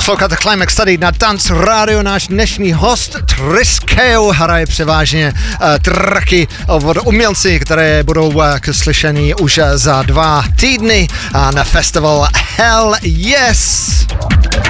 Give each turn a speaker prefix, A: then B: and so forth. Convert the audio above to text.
A: Posloucháte Climax tady na Dance Radio. Náš dnešní host Triskeo hraje převážně tracky od umělci, které budou k slyšení už za 2 týdny na festival Hell Yes.